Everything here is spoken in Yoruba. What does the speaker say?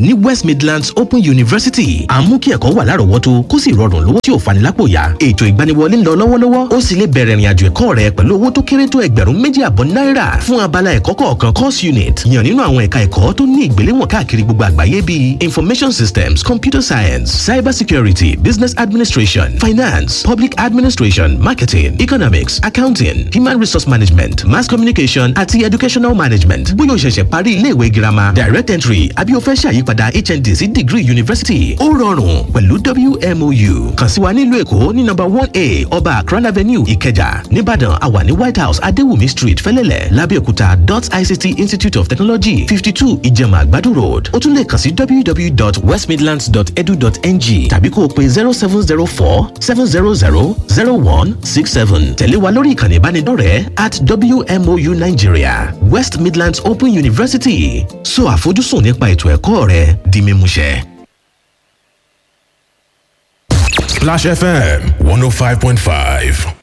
ní West Midlands Open University. Àmú kí ẹ̀kọ́ wà lárọ̀ọ́wọ́tó kó sì rọrùn lówó tí ò fani lápò yá. Ètò ìgbaniwọlé ń lọ lọ́wọ́lọ́wọ́. Ó sì lè bẹ̀rẹ̀ ìrìnàjò ẹ̀kọ́ rẹ pẹ̀lú owó tó kéré tó $2,500 náírà fún abala ẹ̀kọ́ kọ̀ọ̀kan course unit. Yàn nínú àwọn ẹ̀ka ẹ̀kọ́ tó ní ìgbéléwọ̀n káàkiri gbogbo àgbáyé bíi Information Systems, Computer Science, Cyber Security, Business Administration, Finance, Public Administration, Marketing, Economics, Accounting, Human Resource Management, Mass Communication àti Educational Management. Bóyá o ṣẹ̀ṣẹ̀ parí ilé-ìwé girama, Direct Entry àbí o fẹ́ ṣàyípadà HND sí Degree University, ó rọrùn pẹ̀lú WMOU. Kàn sí wa nílùú Èkó ní number 1A Ọba Akran Avenue Ìkẹjà. Níbàdàn a wà ní White House Adéwùmí Street Fẹ́lẹ́lẹ̀, Lábẹ́òkúta ICT Institute of Technology 52 Ìjẹ̀mà Àgbàdo Road. O tún lè kàn sí www.westmidlands.edu.ng tàbí kó o pe 0704-700-0167. Tẹ̀lé wa lórí ìkànnì ìbánidọ́rẹ̀ẹ́ @WMOU Nigeria. West Midlands Open University. Sọ àfojúsùn nípa ètò ẹ̀kọ́ rẹ di mímúṣẹ. Splash FM 105.5.